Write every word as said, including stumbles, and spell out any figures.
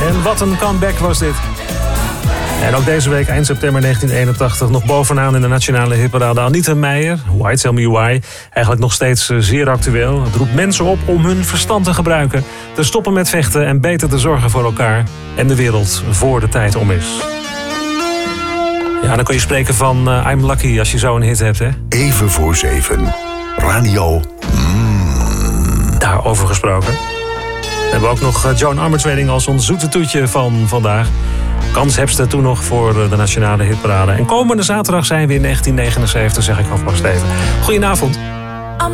En wat een comeback was dit. En ook deze week, eind september negentien eenentachtig, nog bovenaan in de nationale hitparade Anita Meijer, Why Tell Me Why. Eigenlijk nog steeds zeer actueel. Het roept mensen op om hun verstand te gebruiken, te stoppen met vechten en beter te zorgen voor elkaar en de wereld voor de tijd om is. Ja, dan kun je spreken van uh, I'm lucky als je zo'n hit hebt, hè? Even voor zeven. Radio. Mm. Daarover gesproken. We hebben ook nog Joan Armatrading als ons zoete toetje van vandaag. Kanshebster toen nog voor de nationale hitparade. En komende zaterdag zijn we in negentien negenenzeventig, zeg ik alvast even. Goedenavond.